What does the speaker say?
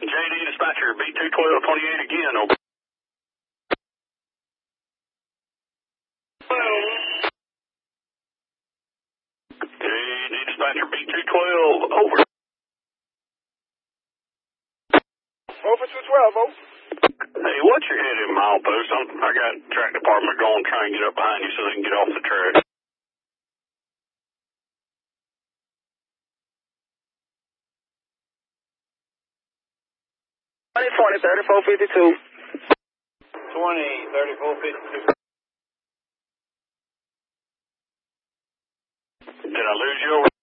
JD dispatcher, B21228 again, over. JD dispatcher, B212, over. Over 212, over. Hey, what's your head in milepost? I got track department going to try and get up behind you so they can get off the track. 3452. 3452. Did I lose you over?